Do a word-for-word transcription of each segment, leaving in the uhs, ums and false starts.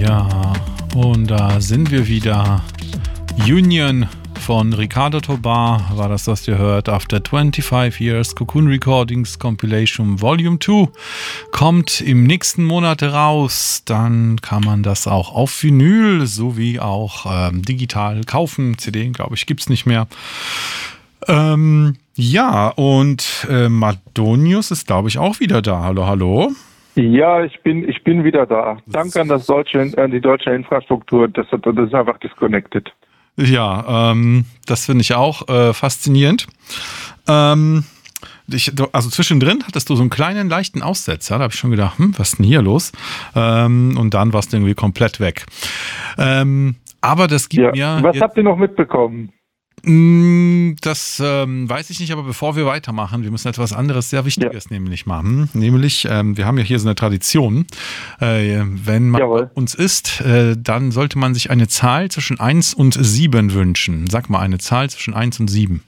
Ja, und da sind wir wieder. Union von Ricardo Tobar war das, was ihr hört. After twenty-five years, Cocoon Recordings Compilation Volume two kommt im nächsten Monat raus. Dann kann man das auch auf Vinyl sowie auch ähm, digital kaufen. C D, glaube ich, gibt es nicht mehr. Ähm, ja, und äh, Madonius ist, glaube ich, auch wieder da. Hallo, hallo. Ja, ich bin, ich bin wieder da. Danke an, das deutsche, an die deutsche Infrastruktur. Das, das ist einfach disconnected. Ja, ähm, das finde ich auch äh, faszinierend. Ähm, ich, also zwischendrin hattest du so einen kleinen, leichten Aussetzer. Da habe ich schon gedacht, hm, was ist denn hier los? Ähm, und dann warst du irgendwie komplett weg. Ähm, aber das gibt ja. mir... Was habt ihr noch mitbekommen? Das ähm, weiß ich nicht, aber bevor wir weitermachen, wir müssen etwas anderes sehr Wichtiges ja. nämlich machen. Nämlich, ähm, wir haben ja hier so eine Tradition, äh, wenn man Jawohl. bei uns isst, äh, dann sollte man sich eine Zahl zwischen eins und sieben wünschen. Sag mal eine Zahl zwischen eins und sieben.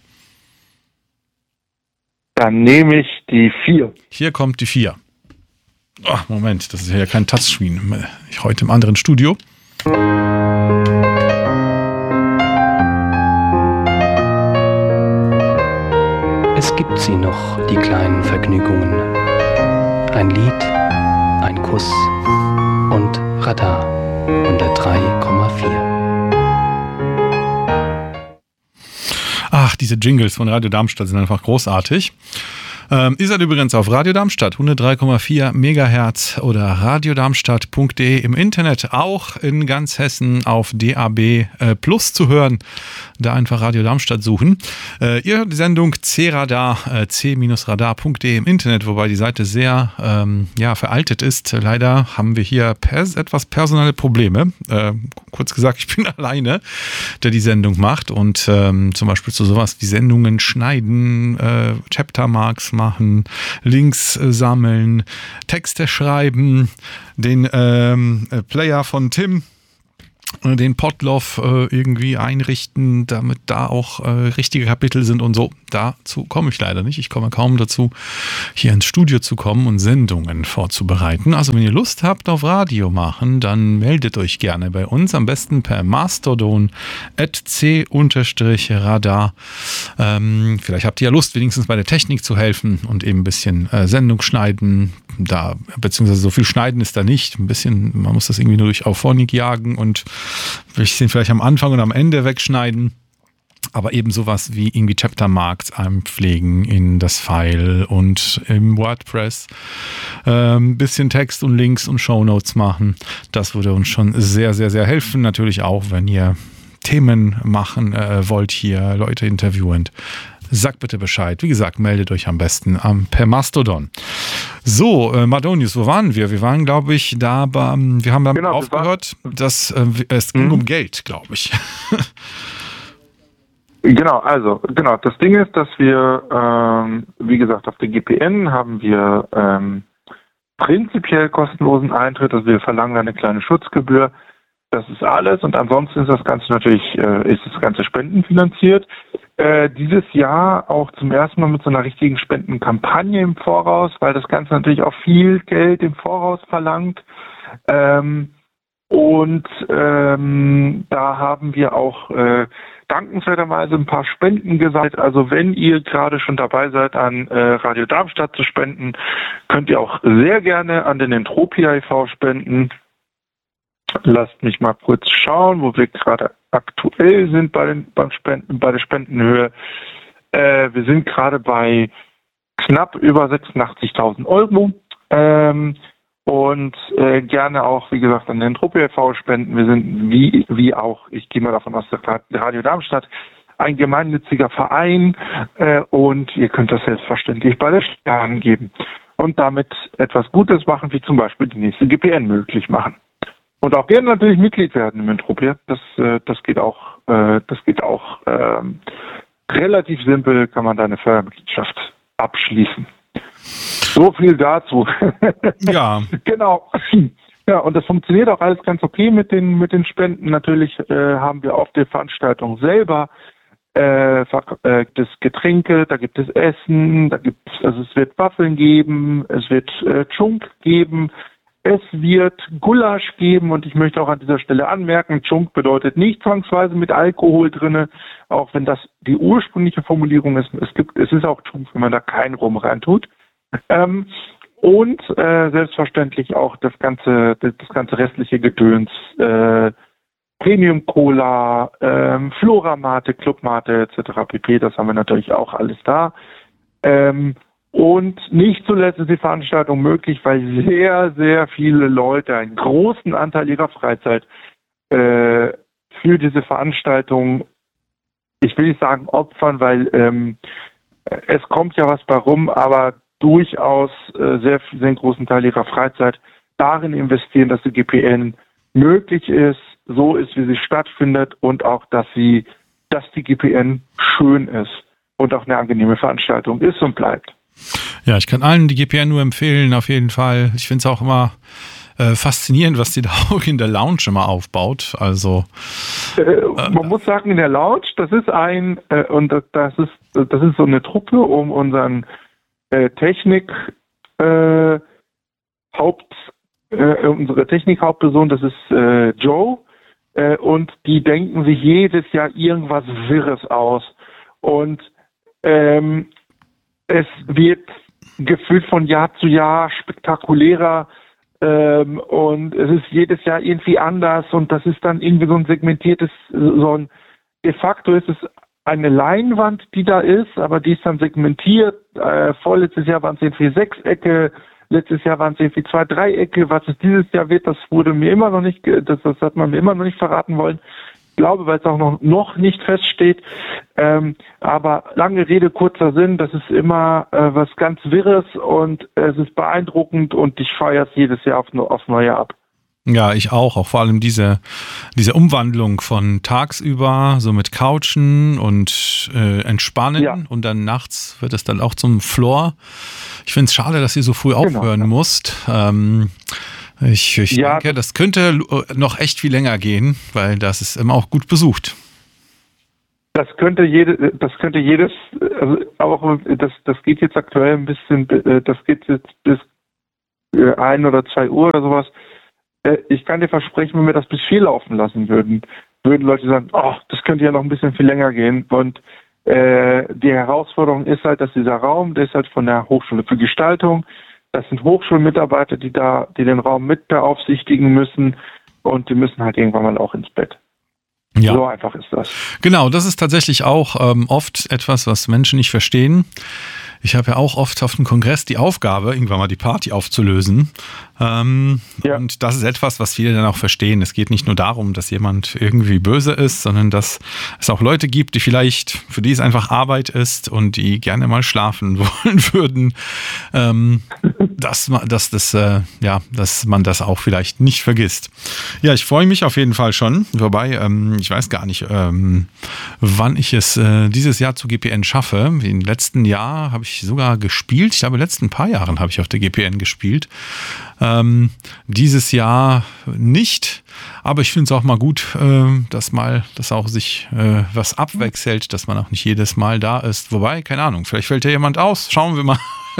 Dann nehme ich die vier. Hier kommt die vier. Oh, Moment, das ist ja kein Touchscreen. Ich heute im anderen Studio. Es gibt sie noch, die kleinen Vergnügungen. Ein Lied, ein Kuss und Radar hundertdrei Komma vier. Ach, diese Jingles von Radio Darmstadt sind einfach großartig. Ähm, ihr seid übrigens auf Radio Darmstadt, hundertdrei Komma vier Megahertz oder radiodarmstadt punkt de im Internet, auch in ganz Hessen auf D A B äh, Plus zu hören. Da einfach Radio Darmstadt suchen. Äh, ihr hört die Sendung C-Radar, äh, c Radar punkt de im Internet, wobei die Seite sehr ähm, ja, veraltet ist. Leider haben wir hier pers- etwas personelle Probleme. Äh, kurz gesagt, ich bin alleine, der die Sendung macht und ähm, zum Beispiel zu sowas wie Sendungen schneiden, äh, Chaptermarks machen, Links äh, sammeln, Texte schreiben, den ähm, Player von Tim, den Podlove äh, irgendwie einrichten, damit da auch äh, richtige Kapitel sind und so. Dazu komme ich leider nicht. Ich komme kaum dazu, hier ins Studio zu kommen und Sendungen vorzubereiten. Also wenn ihr Lust habt auf Radio machen, dann meldet euch gerne bei uns. Am besten per Mastodon at c-radar. Ähm, vielleicht habt ihr ja Lust, wenigstens bei der Technik zu helfen und eben ein bisschen äh, Sendung schneiden. Da, beziehungsweise so viel schneiden ist da nicht. Ein bisschen, man muss das irgendwie nur durch Auphonic jagen und ein bisschen vielleicht am Anfang und am Ende wegschneiden. Aber eben sowas wie irgendwie Chaptermarks einpflegen in das File und im WordPress ein ähm, bisschen Text und Links und Shownotes machen. Das würde uns schon sehr, sehr, sehr helfen. Natürlich auch, wenn ihr Themen machen äh, wollt hier, Leute interviewen. Sagt bitte Bescheid. Wie gesagt, meldet euch am besten ähm, per Mastodon. So, äh, Madonius, wo waren wir? Wir waren, glaube ich, da, beim, wir haben damit genau, aufgehört, dass äh, es ging mhm. um Geld, glaube ich. Genau, also, genau. Das Ding ist, dass wir, ähm, wie gesagt, auf der G P N haben wir ähm, prinzipiell kostenlosen Eintritt, also wir verlangen eine kleine Schutzgebühr. Das ist alles und ansonsten ist das Ganze natürlich, äh, ist das Ganze spendenfinanziert. Äh, dieses Jahr auch zum ersten Mal mit so einer richtigen Spendenkampagne im Voraus, weil das Ganze natürlich auch viel Geld im Voraus verlangt. Ähm, und ähm, da haben wir auch äh, dankenswerterweise ein paar Spenden gesammelt. Also wenn ihr gerade schon dabei seid, an äh, Radio Darmstadt zu spenden, könnt ihr auch sehr gerne an den Entropia e V spenden. Lasst mich mal kurz schauen, wo wir gerade aktuell sind bei den beim Spenden, bei der Spendenhöhe. Äh, wir sind gerade bei knapp über sechsundachtzigtausend Euro. Ähm, und äh, gerne auch, wie gesagt, an den Entropia e V spenden. Wir sind wie wie auch, ich gehe mal davon aus, der Radio Darmstadt, ein gemeinnütziger Verein äh, und ihr könnt das selbstverständlich bei der Steuer angeben und damit etwas Gutes machen, wie zum Beispiel die nächste G P N möglich machen. Und auch gerne natürlich Mitglied werden im Entropia. Das, äh, das geht auch, äh, das geht auch ähm, relativ simpel, kann man da eine Fördermitgliedschaft abschließen. So viel dazu. Ja. Genau. Ja, und das funktioniert auch alles ganz okay mit den mit den Spenden. Natürlich äh, haben wir auf der Veranstaltung selber äh, äh, gibt es Getränke, da gibt es Essen, da gibt es, also es wird Waffeln geben, es wird äh, Chunk geben. Es wird Gulasch geben und ich möchte auch an dieser Stelle anmerken, Chunk bedeutet nicht zwangsweise mit Alkohol drinne, auch wenn das die ursprüngliche Formulierung ist. Es gibt, es ist auch Chunk, wenn man da keinen Rum reintut. Ähm, und äh, selbstverständlich auch das ganze, das, das ganze restliche Gedöns, äh, Premium Cola, ähm, Flora Mate, Club Mate et cetera pp. Das haben wir natürlich auch alles da. Ähm, Und nicht zuletzt ist die Veranstaltung möglich, weil sehr, sehr viele Leute einen großen Anteil ihrer Freizeit äh, für diese Veranstaltung, ich will nicht sagen opfern, weil ähm, es kommt ja was bei rum, aber durchaus äh, sehr, sehr einen großen Teil ihrer Freizeit darin investieren, dass die G P N möglich ist, so ist, wie sie stattfindet und auch, dass sie, dass die G P N schön ist und auch eine angenehme Veranstaltung ist und bleibt. Ja, ich kann allen die G P N nur empfehlen, auf jeden Fall. Ich finde es auch immer äh, faszinierend, was die da auch in der Lounge immer aufbaut. Also äh, äh, man muss sagen, in der Lounge, das ist ein äh, und das, das ist das ist so eine Truppe um unseren äh, Technik äh, Haupt äh, unsere Technik-Hauptperson, das ist äh, Joe, äh, und die denken sich jedes Jahr irgendwas Wirres aus und ähm, es wird gefühlt von Jahr zu Jahr spektakulärer ähm, und es ist jedes Jahr irgendwie anders und das ist dann irgendwie so ein segmentiertes, so ein, de facto ist es eine Leinwand, die da ist, aber die ist dann segmentiert. Äh, vorletztes Jahr waren es irgendwie Sechsecke, letztes Jahr waren es irgendwie zwei Dreiecke. Was es dieses Jahr wird, das wurde mir immer noch nicht, das, das hat man mir immer noch nicht verraten wollen. Ich glaube, weil es auch noch, noch nicht feststeht. Ähm, aber lange Rede, kurzer Sinn, das ist immer äh, was ganz Wirres und äh, es ist beeindruckend und ich feiere es jedes Jahr auf, aufs Neue ab. Ja, ich auch. Auch vor allem diese, diese Umwandlung von tagsüber, so mit Couchen und äh, Entspannen ja. Und dann nachts wird es dann auch zum Floor. Ich finde es schade, dass ihr so früh aufhören genau, ja. musst. Ähm, Ich, ich ja, denke, das könnte noch echt viel länger gehen, weil das ist immer auch gut besucht. Das könnte jede, das könnte jedes, also auch das, das geht jetzt aktuell ein bisschen, das geht jetzt bis ein oder zwei Uhr oder sowas. Ich kann dir versprechen, wenn wir das bis vier laufen lassen würden, würden Leute sagen, oh, das könnte ja noch ein bisschen viel länger gehen. Und äh, die Herausforderung ist halt, dass dieser Raum, der ist halt von der Hochschule für Gestaltung. Das sind Hochschulmitarbeiter, die da, die den Raum mit beaufsichtigen müssen und die müssen halt irgendwann mal auch ins Bett. Ja. So einfach ist das. Genau, das ist tatsächlich auch ähm, oft etwas, was Menschen nicht verstehen. Ich habe ja auch oft auf dem Kongress die Aufgabe, irgendwann mal die Party aufzulösen. Ähm, ja. Und das ist etwas, was viele dann auch verstehen. Es geht nicht nur darum, dass jemand irgendwie böse ist, sondern dass es auch Leute gibt, die vielleicht, für die es einfach Arbeit ist und die gerne mal schlafen wollen würden. Ähm, dass, man, dass, das, äh, ja, dass man das auch vielleicht nicht vergisst. Ja, ich freue mich auf jeden Fall schon. Wobei, ähm, ich weiß gar nicht, ähm, wann ich es äh, dieses Jahr zu G P N schaffe. Im letzten Jahr habe ich sogar gespielt. Ich glaube, in den letzten paar Jahren habe ich auf der G P N gespielt. Ähm, dieses Jahr nicht. Aber ich finde es auch mal gut, äh, dass mal, dass auch sich äh, was abwechselt, dass man auch nicht jedes Mal da ist. Wobei, keine Ahnung, vielleicht fällt ja jemand aus. Schauen wir mal.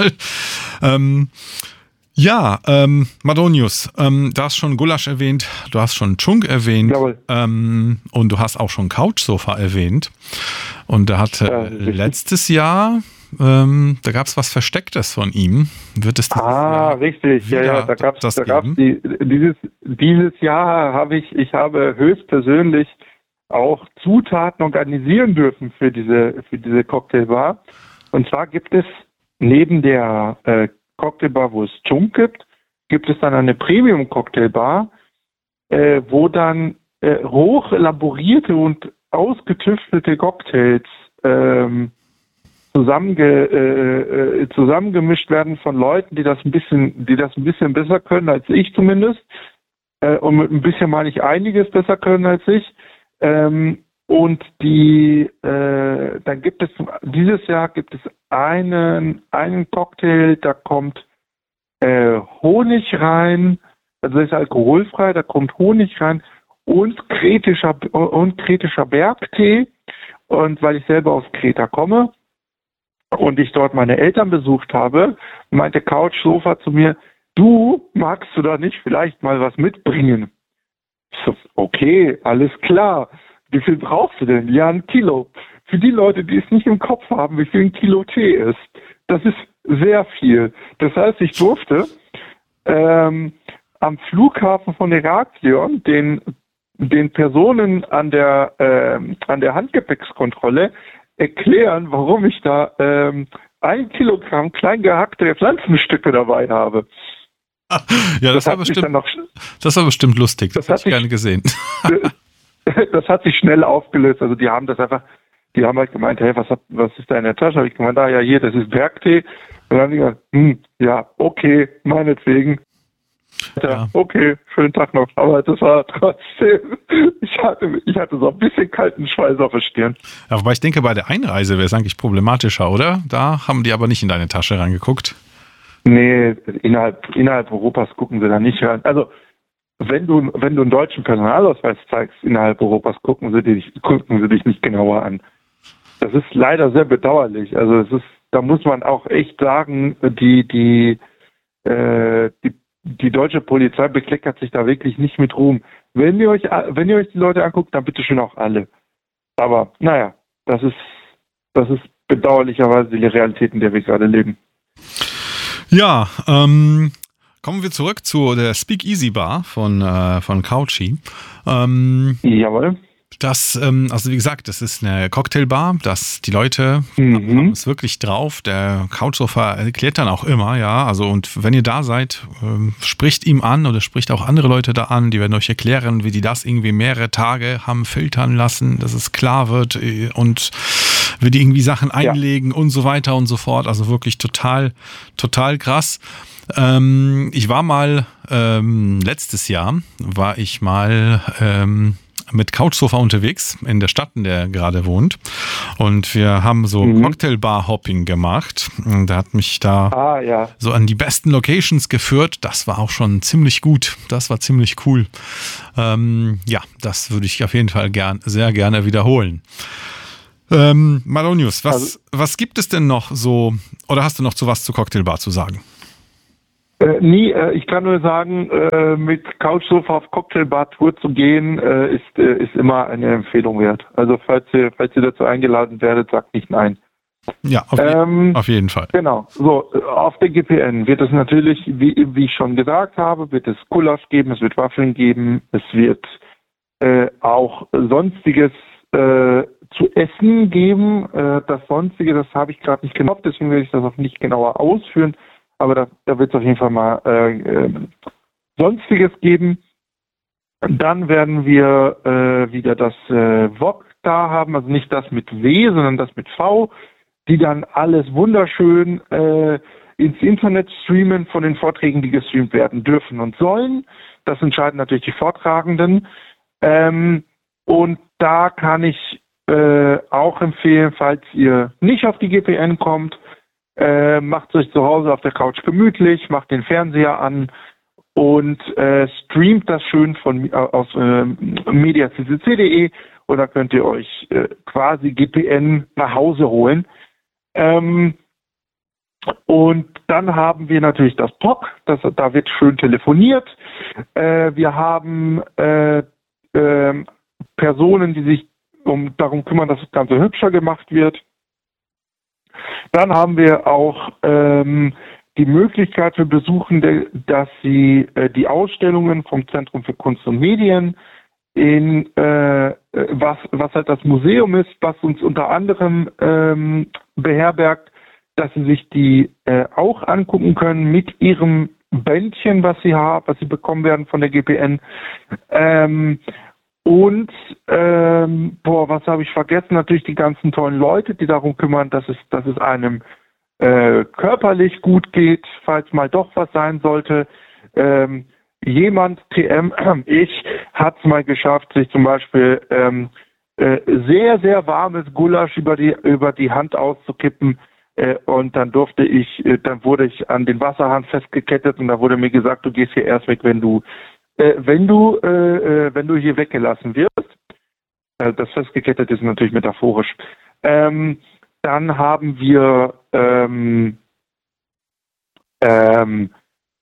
ähm, Ja, ähm, Madonius, ähm, du hast schon Gulasch erwähnt, du hast schon Chunk erwähnt ähm, und du hast auch schon Couchsofa erwähnt. Und da hatte ja, letztes Jahr, ähm, da gab es was Verstecktes von ihm. Wird es ah, richtig, ja, ja, da gab es da gab's die, dieses, dieses Jahr habe ich, ich habe höchstpersönlich auch Zutaten organisieren dürfen für diese, für diese Cocktailbar. Und zwar gibt es neben der äh, Cocktailbar, wo es Chunk gibt, gibt es dann eine Premium-Cocktailbar, äh, wo dann äh, hoch elaborierte und ausgetüftete Cocktails ähm, zusammenge, äh, äh, zusammengemischt werden von Leuten, die das ein bisschen, die das ein bisschen besser können als ich zumindest. Äh, und mit ein bisschen meine ich einiges besser können als ich. Ähm, und die, äh, dann gibt es, dieses Jahr gibt es einen, einen Cocktail, da kommt äh, Honig rein, also das ist alkoholfrei, da kommt Honig rein und kretischer, und kretischer Bergtee. Und weil ich selber aus Kreta komme und ich dort meine Eltern besucht habe, meinte Couchsofa zu mir, du, magst du da nicht vielleicht mal was mitbringen? Ich so, okay, alles klar. Wie viel brauchst du denn? Ja, ein Kilo. Für die Leute, die es nicht im Kopf haben, wie viel ein Kilo Tee ist, das ist sehr viel. Das heißt, ich durfte ähm, am Flughafen von Heraklion den, den Personen an der, ähm, an der Handgepäckskontrolle erklären, warum ich da ähm, ein Kilogramm klein gehackte Pflanzenstücke dabei habe. Ja, das, das war bestimmt, noch, das war bestimmt lustig. Das, das hätte ich gerne gesehen. Das hat sich schnell aufgelöst. Also die haben das einfach, die haben halt gemeint, hey, was, hat, was ist da in der Tasche? Habe ich gemeint, ah ja, hier, das ist Bergtee. Und dann haben die gesagt, hm, ja, okay, meinetwegen. Ja, okay, schönen Tag noch. Aber das war trotzdem, ich hatte, ich hatte so ein bisschen kalten Schweiß auf der Stirn. Ja, wobei ich denke, bei der Einreise wäre es eigentlich problematischer, oder? Da haben die aber nicht in deine Tasche reingeguckt. Nee, innerhalb, innerhalb Europas gucken sie da nicht rein. Also, wenn du, wenn du einen deutschen Personalausweis zeigst, innerhalb Europas gucken sie dich, gucken sie dich nicht genauer an. Das ist leider sehr bedauerlich. Also, es ist, da muss man auch echt sagen, die, die, äh, die, die deutsche Polizei bekleckert sich da wirklich nicht mit Ruhm. Wenn ihr euch, wenn ihr euch die Leute anguckt, dann bitte schön auch alle. Aber, naja, das ist, das ist bedauerlicherweise die Realität, in der wir gerade leben. Ja, ähm, kommen wir zurück zu der Speakeasy Bar von, äh, von Couchy. Ähm, Jawohl. Das, ähm, also wie gesagt, das ist eine Cocktailbar, dass die Leute mhm. haben es wirklich drauf. Der Couchsofa erklärt dann auch immer, ja, also und wenn ihr da seid, ähm, spricht ihm an oder spricht auch andere Leute da an, die werden euch erklären, wie die das irgendwie mehrere Tage haben filtern lassen, dass es klar wird und wie die irgendwie Sachen einlegen ja. und so weiter und so fort. Also wirklich total, total krass. Ähm, ich war mal, ähm, letztes Jahr war ich mal ähm, mit Couchsofa unterwegs in der Stadt, in der er gerade wohnt. Und wir haben so mhm. Cocktailbar-Hopping gemacht. Und er hat mich da ah, ja. so an die besten Locations geführt. Das war auch schon ziemlich gut. Das war ziemlich cool. Ähm, ja, das würde ich auf jeden Fall gern, sehr gerne wiederholen. Ähm, Malonius, was, also, was gibt es denn noch so, oder hast du noch zu was zu Cocktailbar zu sagen? Äh, nie, äh, ich kann nur sagen, äh, mit Couchsofa auf Cocktailbar-Tour zu gehen, äh, ist, äh, ist immer eine Empfehlung wert. Also falls ihr, falls ihr dazu eingeladen werdet, sagt nicht nein. Ja, auf, ähm, je- auf jeden Fall. Genau, so, auf der G P N wird es natürlich, wie, wie ich schon gesagt habe, wird es Gulasch geben, es wird Waffeln geben, es wird äh, auch sonstiges äh, zu essen geben. Äh, das Sonstige, das habe ich gerade nicht genau, deswegen will ich das auch nicht genauer ausführen. Aber da, da wird es auf jeden Fall mal äh, äh, Sonstiges geben. Dann werden wir äh, wieder das äh, V O G da haben, also nicht das mit W, sondern das mit V, die dann alles wunderschön äh, ins Internet streamen von den Vorträgen, die gestreamt werden dürfen und sollen. Das entscheiden natürlich die Vortragenden. Ähm, und da kann ich äh, auch empfehlen, falls ihr nicht auf die G P N kommt, Äh, macht euch zu Hause auf der Couch gemütlich, macht den Fernseher an und äh, streamt das schön von äh, aus äh, media c c c punkt de und da könnt ihr euch äh, quasi G P N nach Hause holen. Ähm, und dann haben wir natürlich das P O C, das, da wird schön telefoniert. Äh, wir haben äh, äh, Personen, die sich um darum kümmern, dass das Ganze hübscher gemacht wird. Dann haben wir auch ähm, die Möglichkeit für Besuchende, dass sie äh, die Ausstellungen vom Zentrum für Kunst und Medien in äh, was was halt das Museum ist, was uns unter anderem ähm, beherbergt, dass sie sich die äh, auch angucken können mit ihrem Bändchen, was sie haben, was sie bekommen werden von der G P N. Ähm, Und, ähm, boah, was habe ich vergessen? Natürlich die ganzen tollen Leute, die darum kümmern, dass es, dass es einem äh, körperlich gut geht, falls mal doch was sein sollte. Ähm, jemand, T M, ich, hat es mal geschafft, sich zum Beispiel ähm, äh, sehr, sehr warmes Gulasch über die, über die Hand auszukippen. Äh, und dann durfte ich, äh, dann wurde ich an den Wasserhahn festgekettet und da wurde mir gesagt, du gehst hier erst weg, wenn du Äh, wenn du äh, wenn du hier weggelassen wirst, äh, das festgekettet ist natürlich metaphorisch, ähm, dann haben wir ähm, ähm,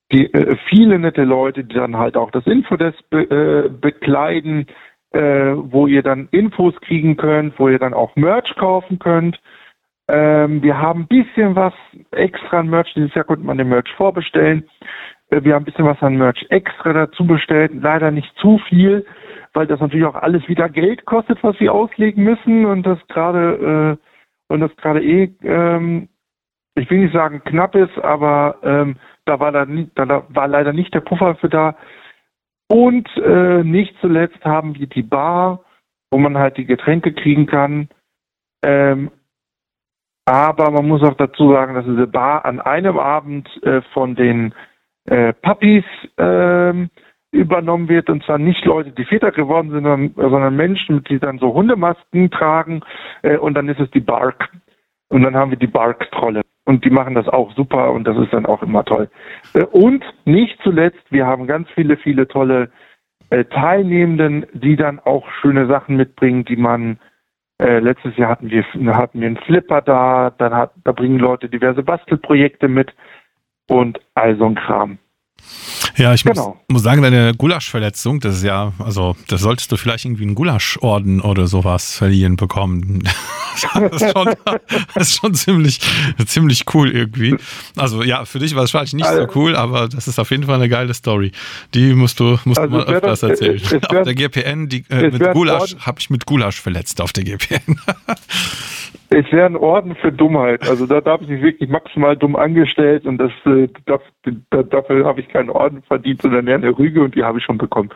die äh, viele nette Leute, die dann halt auch das Infodesk be, äh, bekleiden, äh, wo ihr dann Infos kriegen könnt, wo ihr dann auch Merch kaufen könnt. Ähm, wir haben ein bisschen was extra an Merch. Dieses Jahr konnte man den Merch vorbestellen. Äh, wir haben ein bisschen was an Merch extra dazu bestellt. Leider nicht zu viel, weil das natürlich auch alles wieder Geld kostet, was wir auslegen müssen und das gerade äh, und das gerade eh, ähm, ich will nicht sagen knapp ist, aber ähm, da war da, nie, da war leider nicht der Puffer für da. Und äh, nicht zuletzt haben wir die Bar, wo man halt die Getränke kriegen kann. Ähm, aber man muss auch dazu sagen, dass diese Bar an einem Abend äh, von den äh, Puppies ähm, übernommen wird. Und zwar nicht Leute, die Väter geworden sind, sondern, sondern Menschen, die dann so Hundemasken tragen. Äh, und dann ist es die Bark. Und dann haben wir die Bark-Trolle. Und die machen das auch super und das ist dann auch immer toll. Äh, und nicht zuletzt, wir haben ganz viele, viele tolle äh, Teilnehmenden, die dann auch schöne Sachen mitbringen, die man Äh, letztes Jahr hatten wir hatten wir einen Flipper da, dann hat, da bringen Leute diverse Bastelprojekte mit und all so ein Kram. Ja, ich genau. muss, muss sagen, deine Gulaschverletzung, das ist ja, also das solltest du vielleicht irgendwie einen Gulaschorden oder sowas verliehen bekommen. Das ist schon, das ist schon ziemlich, ziemlich cool irgendwie. Also ja, für dich war es wahrscheinlich nicht also, so cool, aber das ist auf jeden Fall eine geile Story. Die musst du, musst also du mal öfters das, erzählen. Es, es auf wär, der G P N, die, äh, mit Gulasch, habe ich mit Gulasch verletzt auf der G P N. Es wäre ein Orden für Dummheit. Also da, da habe ich mich wirklich maximal dumm angestellt und das, äh, das, da, dafür habe ich keinen Orden verdient, sondern eher eine Rüge und die habe ich schon bekommen.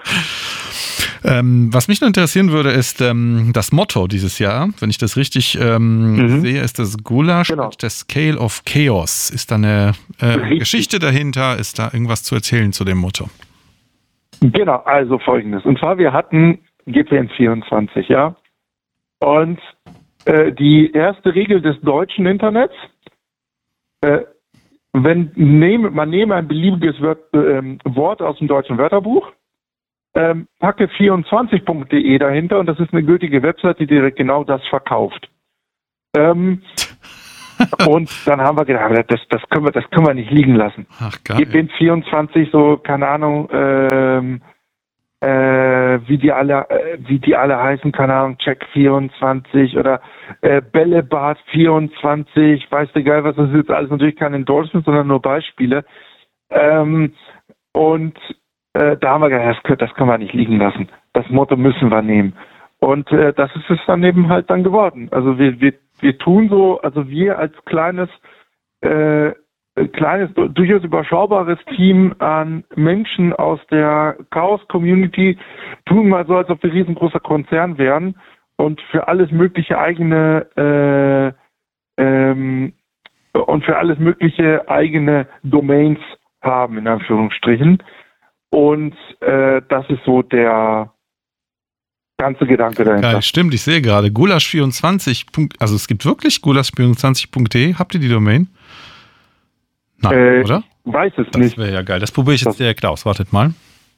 Ähm, was mich noch interessieren würde, ist ähm, das Motto dieses Jahr. Wenn ich das richtig ähm, mhm. sehe, ist das Gulasch genau. mit der Scale of Chaos. Ist da eine äh, Geschichte dahinter? Ist da irgendwas zu erzählen zu dem Motto? Genau, also folgendes. Und zwar, wir hatten G P N vierundzwanzig, ja. Und äh, die erste Regel des deutschen Internets, äh, wenn nehme, man nehme ein beliebiges Wort, äh, Wort aus dem deutschen Wörterbuch, Ähm, packe vierundzwanzig punkt de dahinter und das ist eine gültige Website, die direkt genau das verkauft. Ähm, und dann haben wir gedacht, das, das können wir, das können wir nicht liegen lassen. Ach, geil. G P N vierundzwanzig, so, keine Ahnung, ähm, äh, wie die alle, äh, wie die alle heißen, keine Ahnung, Check vierundzwanzig oder äh, Bällebad vierundzwanzig, weiß der geil, was das ist, alles natürlich kein Endorsement, sondern nur Beispiele. Ähm, und Äh, da haben wir gedacht, das, das können wir nicht liegen lassen. Das Motto müssen wir nehmen. Und äh, das ist es dann eben halt dann geworden. Also wir, wir, wir tun so, also wir als kleines, äh, kleines, durchaus überschaubares Team an Menschen aus der Chaos-Community tun mal so, als ob wir riesengroßer Konzern wären und für alles mögliche eigene äh, ähm, und für alles mögliche eigene Domains haben, in Anführungsstrichen. Und äh, das ist so der ganze Gedanke dahinter. Ja, stimmt, ich sehe gerade. Gulasch vierundzwanzig. Also es gibt wirklich Gulasch vierundzwanzig punkt de. Habt ihr die Domain? Nein, äh, oder? Weiß es das nicht. Das wäre ja geil. Das probiere ich jetzt direkt aus. Wartet mal.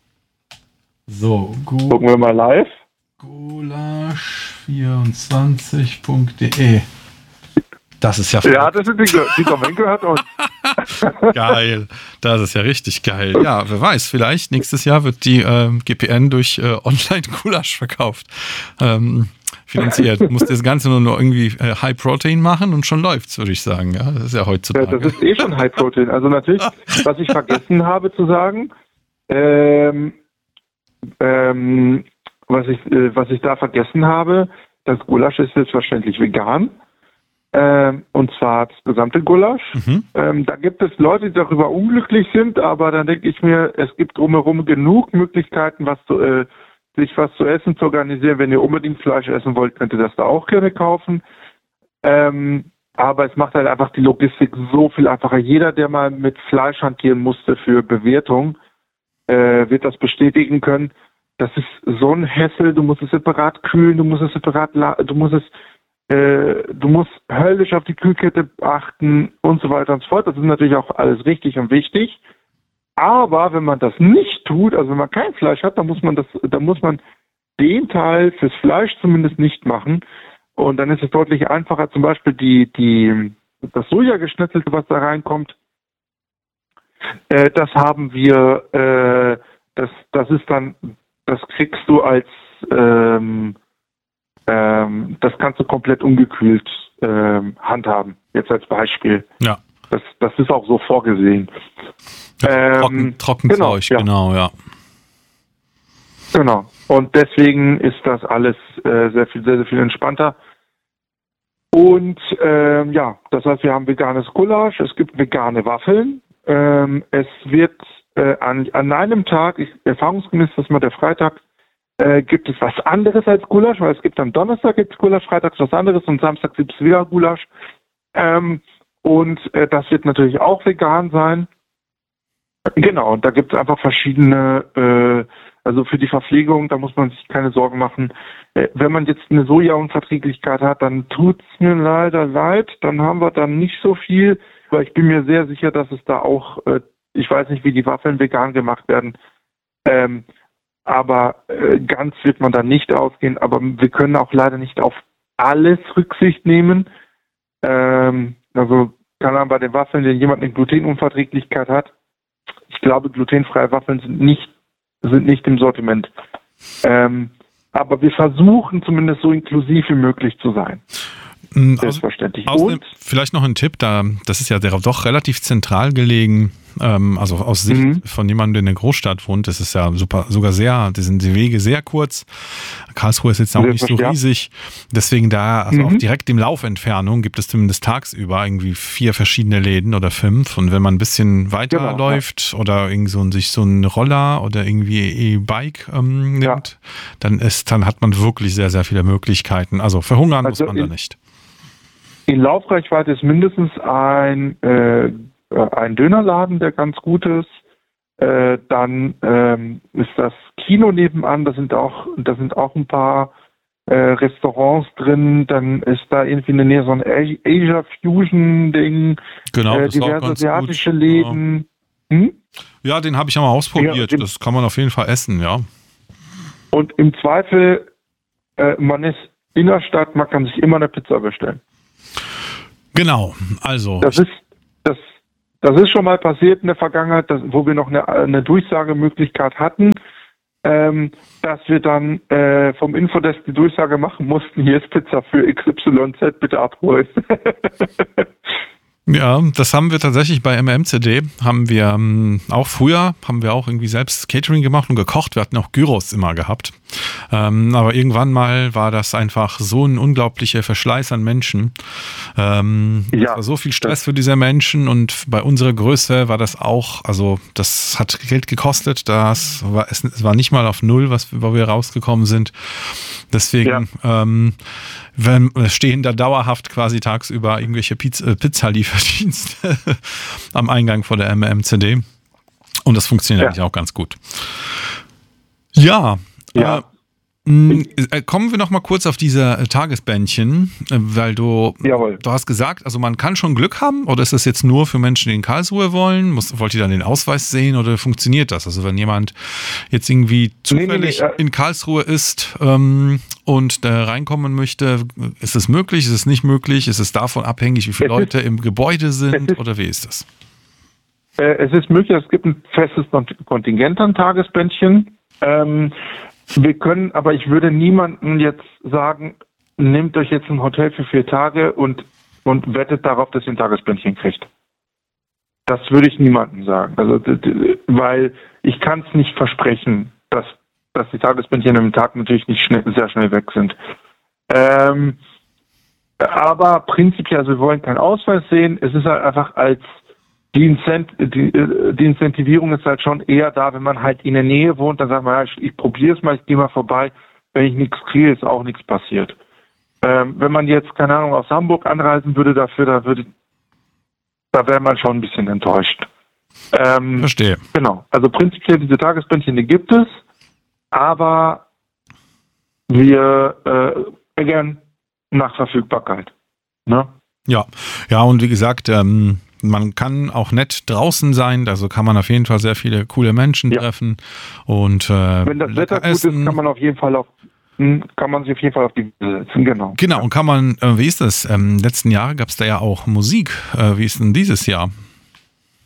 So, Gu- gucken wir mal live. Gulasch vierundzwanzig punkt de. Das ist ja verrückt. Ja, das ist die, die Domain gehört uns. Geil. Das ist ja richtig geil. Ja, wer weiß, vielleicht nächstes Jahr wird die äh, G P N durch äh, Online-Gulasch verkauft. Ähm, finanziert. Du musst das Ganze nur, nur irgendwie äh, High Protein machen und schon läuft's, würde ich sagen. Ja, das ist ja heutzutage. Ja, das ist eh schon High Protein. Also natürlich, was ich vergessen habe zu sagen, ähm, ähm, was ich, äh, was ich da vergessen habe, das Gulasch ist selbstverständlich vegan. Ähm, und zwar das gesamte Gulasch. Mhm. Ähm, da gibt es Leute, die darüber unglücklich sind, aber dann denke ich mir, es gibt drumherum genug Möglichkeiten, was zu, äh, sich was zu essen zu organisieren. Wenn ihr unbedingt Fleisch essen wollt, könnt ihr das da auch gerne kaufen. Ähm, aber es macht halt einfach die Logistik so viel einfacher. Jeder, der mal mit Fleisch hantieren musste für Bewertung, äh, wird das bestätigen können. Das ist so ein Hassel. Du musst es separat kühlen, du musst es separat, la- du musst es Du musst höllisch auf die Kühlkette achten und so weiter und so fort. Das ist natürlich auch alles richtig und wichtig. Aber wenn man das nicht tut, also wenn man kein Fleisch hat, dann muss man das, dann muss man den Teil fürs Fleisch zumindest nicht machen. Und dann ist es deutlich einfacher, zum Beispiel die, die, das Sojageschnetzelte, was da reinkommt, Äh, das haben wir, äh, das, das ist dann, das kriegst du als, ähm, ähm, das kannst du komplett ungekühlt ähm, handhaben. Jetzt als Beispiel. Ja. Das, das ist auch so vorgesehen. Ja, trocken, ähm, Trockenzeug, genau, ja. genau, ja. Genau. Und deswegen ist das alles äh, sehr viel, sehr, sehr viel entspannter. Und ähm, ja, das heißt, wir haben veganes Gulasch, es gibt vegane Waffeln. Ähm, es wird äh, an, an einem Tag, ich, erfahrungsgemäß, das ist mal der Freitag, äh, gibt es was anderes als Gulasch, weil es gibt am Donnerstag gibt's Gulasch, freitags was anderes und Samstag gibt es wieder Gulasch. Ähm, und äh, das wird natürlich auch vegan sein. Genau, und da gibt es einfach verschiedene, äh, also für die Verpflegung, da muss man sich keine Sorgen machen. Äh, wenn man jetzt eine Sojaunverträglichkeit hat, dann tut's mir leider leid, dann haben wir dann nicht so viel, aber ich bin mir sehr sicher, dass es da auch, äh, ich weiß nicht, wie die Waffeln vegan gemacht werden, ähm, aber äh, ganz wird man da nicht ausgehen, aber wir können auch leider nicht auf alles Rücksicht nehmen. Ähm, also kann man bei den Waffeln, wenn jemand eine Glutenunverträglichkeit hat, ich glaube, glutenfreie Waffeln sind nicht, sind nicht im Sortiment. Ähm, aber wir versuchen zumindest so inklusiv wie möglich zu sein. Selbstverständlich. Außerdem, Und vielleicht noch ein Tipp, da das ist ja der, doch relativ zentral gelegen, ähm, also aus Sicht Mhm. von jemandem, der in der Großstadt wohnt, das ist ja super, sogar sehr, die sind die Wege sehr kurz. Karlsruhe ist jetzt auch Sehr nicht so ja. riesig, deswegen da, also Mhm. auch direkt im Laufentfernung gibt es zumindest tagsüber irgendwie vier verschiedene Läden oder fünf, und wenn man ein bisschen weiter Genau, läuft oder irgendwie so, sich so einen Roller oder irgendwie E-Bike ähm, Ja. nimmt, dann ist, dann hat man wirklich sehr, sehr viele Möglichkeiten. Also verhungern Also muss man da in- nicht. in Laufreichweite ist mindestens ein, äh, ein Dönerladen, der ganz gut ist. Äh, dann ähm, ist das Kino nebenan, da sind auch, da sind auch ein paar äh, Restaurants drin. Dann ist da irgendwie in der Nähe so ein Asia Fusion Ding, Genau, äh, das ist auch diverse ganz asiatische gut. Läden. Hm? Ja, den habe ich ja mal ausprobiert. Ja, den- das kann man auf jeden Fall essen, ja. Und im Zweifel, äh, man ist in der Stadt, man kann sich immer eine Pizza bestellen. Genau, also. Das ist, das, das ist schon mal passiert in der Vergangenheit, dass, wo wir noch eine, eine Durchsagemöglichkeit hatten, ähm, dass wir dann äh, vom Infodesk die Durchsage machen mussten, hier ist Pizza für X Y Z, bitte abholen. Ja, das haben wir tatsächlich bei M M C D, haben wir ähm, auch früher, haben wir auch irgendwie selbst Catering gemacht und gekocht. Wir hatten auch Gyros immer gehabt. Ähm, aber irgendwann mal war das einfach so ein unglaublicher Verschleiß an Menschen. Ähm, Ja, es war so viel Stress für diese Menschen, und bei unserer Größe war das auch, also das hat Geld gekostet. Das war, es, es war nicht mal auf Null, was, wo wir rausgekommen sind. Deswegen ähm, wenn, stehen da dauerhaft quasi tagsüber irgendwelche Pizza, äh, Pizzalieferdienste am Eingang vor der M M C D. Und das funktioniert Ja. eigentlich auch ganz gut. Ja, Ja. Äh, mh, äh, kommen wir noch mal kurz auf diese äh, Tagesbändchen, äh, weil du, Jawohl. du hast gesagt, also man kann schon Glück haben, oder ist das jetzt nur für Menschen, die in Karlsruhe wollen? Muss, wollt ihr dann den Ausweis sehen, oder funktioniert das? Also wenn jemand jetzt irgendwie zufällig nee, nee, äh, in Karlsruhe ist ähm, und da reinkommen möchte, ist es möglich, ist es nicht möglich? Ist es davon abhängig, wie viele Es Leute im Gebäude sind, ist- oder wie ist das? Äh, es ist möglich, es gibt ein festes Kont- Kontingent an Tagesbändchen. Ähm, wir können, aber ich würde niemandem jetzt sagen, nehmt euch jetzt ein Hotel für vier Tage und, und wettet darauf, dass ihr ein Tagesbändchen kriegt. Das würde ich niemandem sagen. Also, d- d- weil ich kann es nicht versprechen, dass, dass die Tagesbändchen am Tag natürlich nicht schnell, sehr schnell weg sind. Ähm, aber prinzipiell, also wir wollen keinen Ausweis sehen. Es ist halt einfach als die, Incent die, die Incentivierung ist halt schon eher da, wenn man halt in der Nähe wohnt, dann sagt man, ja, ich, ich probiere es mal, ich gehe mal vorbei. Wenn ich nichts kriege, ist auch nichts passiert. Ähm, wenn man jetzt, keine Ahnung, aus Hamburg anreisen würde dafür, da würde, da wäre man schon ein bisschen enttäuscht. Ähm, Verstehe. Genau. Also prinzipiell diese Tagesbändchen, die gibt es, aber wir äh, again nach Verfügbarkeit. Ne? Ja, ja, und wie gesagt, ähm, man kann auch nett draußen sein, also kann man auf jeden Fall sehr viele coole Menschen Ja. treffen und äh, Wenn das lecker Wetter gut essen. ist, kann man auf jeden Fall auf hm, kann man sich auf jeden Fall auf die Wiese setzen, genau. Genau, und kann man, äh, wie ist das? Ähm, letzten Jahre gab es da ja auch Musik. Äh, wie ist denn dieses Jahr?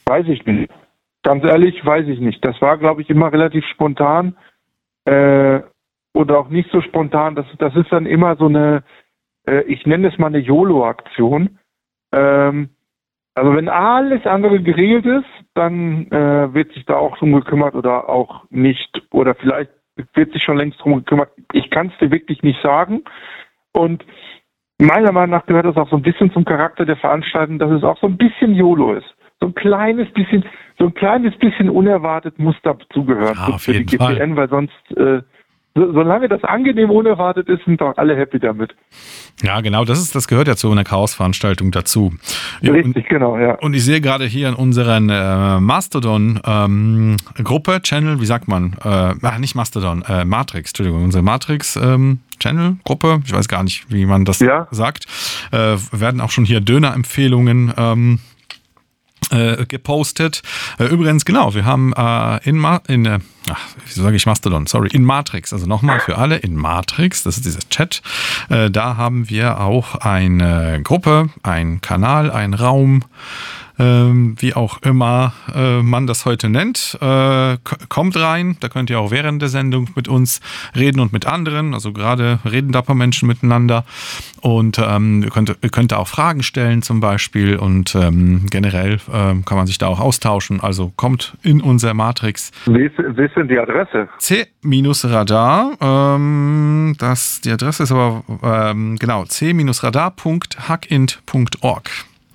Weiß ich nicht. Ganz ehrlich, weiß ich nicht. Das war, glaube ich, immer relativ spontan äh, oder auch nicht so spontan. Das, das ist dann immer so eine, äh, ich nenne es mal eine YOLO-Aktion. Ähm, also wenn alles andere geregelt ist, dann äh, wird sich da auch drum gekümmert oder auch nicht. Oder vielleicht wird sich schon längst drum gekümmert. Ich kann es dir wirklich nicht sagen. Und meiner Meinung nach gehört das auch so ein bisschen zum Charakter der Veranstaltung, dass es auch so ein bisschen YOLO ist. So ein kleines bisschen, so ein kleines bisschen unerwartet muss dazugehören Ja, für die G P N, weil sonst, äh, so, solange das angenehm unerwartet ist, sind doch alle happy damit. Ja, genau, das ist, das gehört ja zu einer Chaos-Veranstaltung dazu. Ja, Richtig, und, genau, ja. Und ich sehe gerade hier in unseren äh, Mastodon-Gruppe, ähm, Channel, wie sagt man? Äh, ach, nicht Mastodon, äh, Matrix, Entschuldigung, unsere Matrix-Channel-Gruppe, ähm, ich weiß gar nicht, wie man das ja. sagt, äh, werden auch schon hier Döner-Empfehlungen ähm, Äh, gepostet. Äh, übrigens, genau, wir haben äh, in, Ma- in äh, ach, wieso sage ich Mastodon? Sorry, in Matrix, also nochmal für alle, in Matrix, das ist dieser Chat, äh, da haben wir auch eine Gruppe, einen Kanal, einen Raum, ähm, wie auch immer äh, man das heute nennt. Äh, k- kommt rein, da könnt ihr auch während der Sendung mit uns reden und mit anderen, also gerade reden da ein paar Menschen miteinander und ähm, ihr, könnt, ihr könnt auch Fragen stellen zum Beispiel und ähm, generell ähm, kann man sich da auch austauschen, also kommt in unser Matrix. Wie ist, wie ist denn die Adresse? C-Radar, ähm, das, die Adresse ist aber, ähm, genau, c-radar punkt hackint punkt org.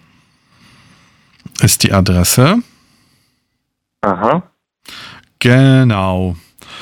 Ist die Adresse. Aha. Genau.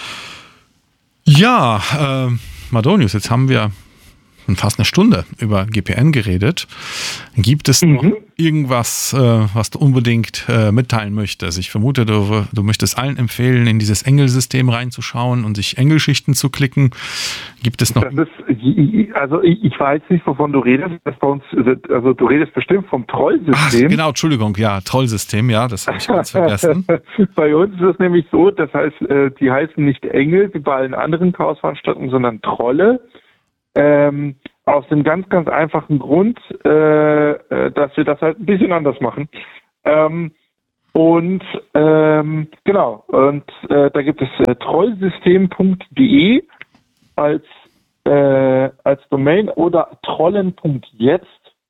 Ja, äh, Madonius, jetzt haben wir fast eine Stunde über G P N geredet. Gibt es noch mhm. irgendwas, äh, was du unbedingt äh, mitteilen möchtest? Ich vermute, du, du möchtest allen empfehlen, in dieses Engel-System reinzuschauen und sich Engelschichten zu klicken. Gibt es noch... Das ist, also ich, ich weiß nicht, wovon du redest. Das bei uns, also du redest bestimmt vom Trollsystem. Ach, genau, Entschuldigung, ja, Trollsystem, ja, das habe ich ganz vergessen. Bei uns ist es nämlich so, das heißt, die heißen nicht Engel, wie bei allen anderen Chaosveranstaltungen, sondern Trolle. Ähm, aus dem ganz, ganz einfachen Grund, äh, dass wir das halt ein bisschen anders machen. Ähm, und ähm, genau, und äh, da gibt es äh, trollsystem punkt de als, äh, als Domain oder trollen punkt jetzt.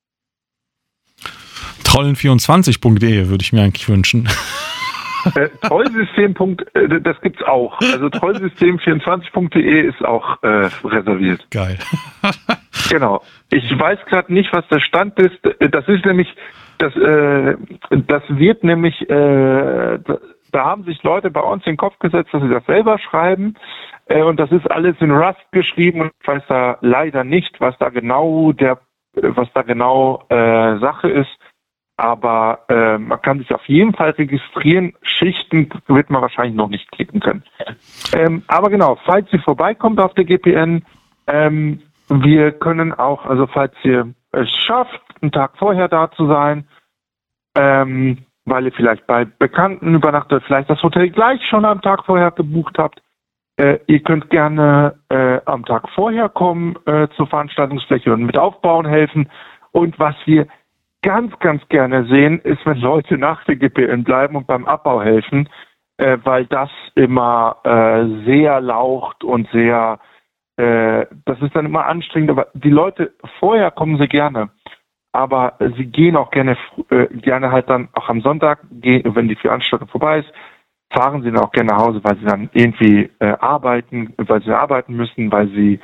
trollen vierundzwanzig punkt de würde ich mir eigentlich wünschen. Äh, Trollsystem. Äh, das gibt's auch. Also trollsystem vierundzwanzig punkt de ist auch äh, reserviert. Geil. Genau. Ich weiß gerade nicht, was der Stand ist. Das ist nämlich, das, äh, das wird nämlich, äh, da, da haben sich Leute bei uns in den Kopf gesetzt, dass sie das selber schreiben. Äh, und das ist alles in Rust geschrieben und ich weiß da leider nicht, was da genau der, was da genau äh, Sache ist. Aber äh, man kann sich auf jeden Fall registrieren. Schichten wird man wahrscheinlich noch nicht klicken können. Ähm, aber genau, falls ihr vorbeikommt auf der G P N, ähm, wir können auch, also falls ihr es schafft, einen Tag vorher da zu sein, ähm, weil ihr vielleicht bei Bekannten übernachtet, vielleicht das Hotel gleich schon am Tag vorher gebucht habt, äh, ihr könnt gerne äh, am Tag vorher kommen äh, zur Veranstaltungsfläche und mit aufbauen helfen. Und was wir ganz, ganz gerne sehen, ist, wenn Leute nach der G P N bleiben und beim Abbau helfen, äh, weil das immer äh, sehr laucht und sehr, äh, das ist dann immer anstrengend, aber die Leute, vorher kommen sie gerne, aber sie gehen auch gerne, äh, gerne halt dann auch am Sonntag, gehen, wenn die Veranstaltung vorbei ist, fahren sie dann auch gerne nach Hause, weil sie dann irgendwie äh, arbeiten, weil sie arbeiten müssen, weil sie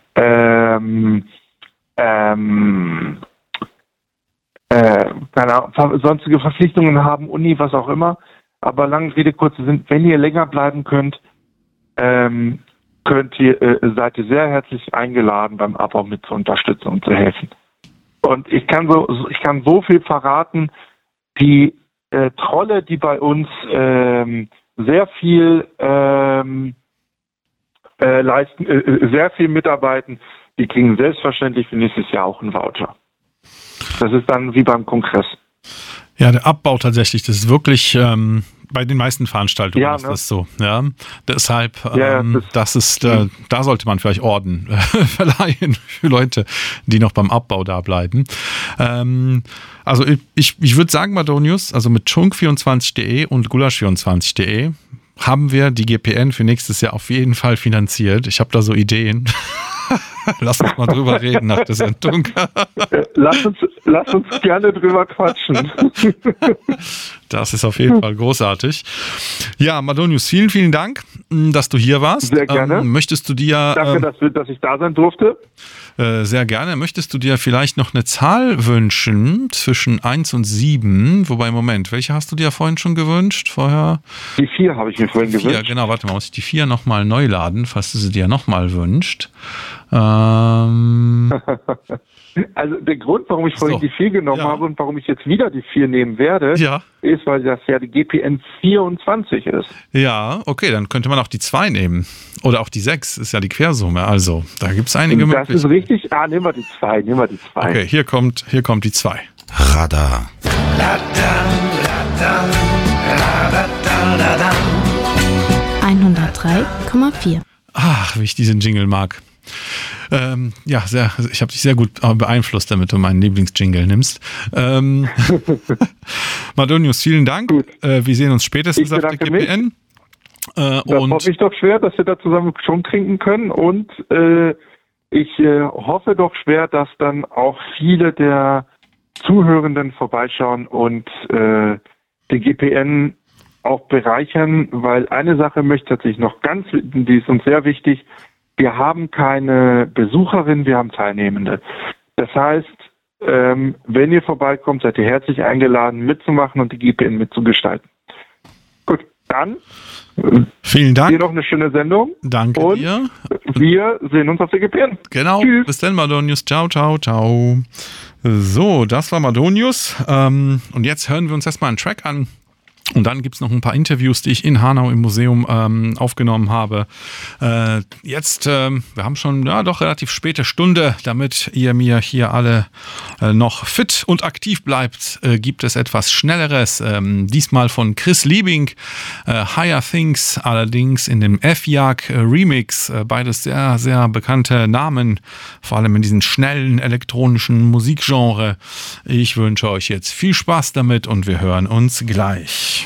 ähm, ähm, Äh, keine Ahnung, sonstige Verpflichtungen haben, Uni, was auch immer. Aber lange Rede, kurze sind, wenn ihr länger bleiben könnt, ähm, könnt ihr, äh, seid ihr sehr herzlich eingeladen, beim Abbau mit zu unterstützen und zu helfen. Und ich kann so, ich kann so viel verraten, die äh, Trolle, die bei uns ähm, sehr viel ähm, äh, leisten, äh, sehr viel mitarbeiten, die kriegen selbstverständlich für nächstes Jahr auch einen Voucher. Das ist dann wie beim Kongress. Ja, der Abbau tatsächlich, das ist wirklich ähm, bei den meisten Veranstaltungen Ja, ist ne? das so. Ja, deshalb, Ja, ähm, das- das ist, äh, da sollte man vielleicht Orden äh, verleihen für Leute, die noch beim Abbau da bleiben. Ähm, also ich, ich, ich würde sagen, Madonius, also mit chunk vierundzwanzig punkt de und gulasch vierundzwanzig punkt de haben wir die G P N für nächstes Jahr auf jeden Fall finanziert. Ich habe da so Ideen. Lass uns mal drüber reden nach der Sendung. Lass uns, lass uns gerne drüber quatschen. Das ist auf jeden Fall großartig. Ja, Madonius, vielen, vielen Dank, dass du hier warst. Sehr gerne. Ähm, möchtest du dir... Danke, ähm, dass, wir, dass ich da sein durfte. Äh, sehr gerne. Möchtest du dir vielleicht noch eine Zahl wünschen zwischen eins und sieben? Wobei, Moment, welche hast du dir vorhin schon gewünscht? Vorher? Die vier habe ich mir vorhin vier, gewünscht. genau. Warte mal, muss ich die vier nochmal neu laden, falls du sie dir nochmal wünscht. Ähm, Also der Grund, warum ich vorhin So. die vier genommen Ja. habe und warum ich jetzt wieder die vier nehmen werde, ja. ist, weil das ja die G P N vierundzwanzig ist. Ja, okay, dann könnte man auch die zwei nehmen. Oder auch die sechs, ist ja die Quersumme. Also, da gibt es einige Das ist Möglichkeiten. richtig. Ah, nehmen wir die zwei, nehmen wir die zwei. Okay, hier kommt, hier kommt die zwei. Radar. hundertdrei Komma vier. Ach, wie ich diesen Jingle mag. Ähm, ja, sehr, ich habe dich sehr gut beeinflusst, damit du meinen Lieblingsjingle nimmst. Ähm, Madonius, vielen Dank. Gut. Äh, wir sehen uns spätestens Ich auf der bedanke G P N. Äh, Das und hoffe ich doch schwer, dass wir da zusammen schon trinken können und äh, ich äh, hoffe doch schwer, dass dann auch viele der Zuhörenden vorbeischauen und äh, die G P N auch bereichern, weil eine Sache möchte ich tatsächlich noch ganz, die ist uns sehr wichtig, wir haben keine Besucherin, wir haben Teilnehmende. Das heißt, ähm, wenn ihr vorbeikommt, seid ihr herzlich eingeladen, mitzumachen und die G P N mitzugestalten. Gut, dann vielen dir Dank. noch eine schöne Sendung. Danke und dir. wir sehen uns auf der G P N. Genau. Tschüss. Bis dann, Madonius. Ciao, ciao, ciao. So, das war Madonius. Ähm, und jetzt hören wir uns erstmal einen Track an. Und dann gibt es noch ein paar Interviews, die ich in Hanau im Museum ähm, aufgenommen habe. Äh, jetzt, ähm, wir haben schon ja doch relativ späte Stunde, damit ihr mir hier alle äh, noch fit und aktiv bleibt, äh, gibt es etwas Schnelleres. Ähm, diesmal von Chris Liebing, äh, Higher Things, allerdings in dem F-Jagd äh, Remix. Äh, beides sehr, sehr bekannte Namen, vor allem in diesem schnellen elektronischen Musikgenre. Ich wünsche euch jetzt viel Spaß damit und wir hören uns gleich.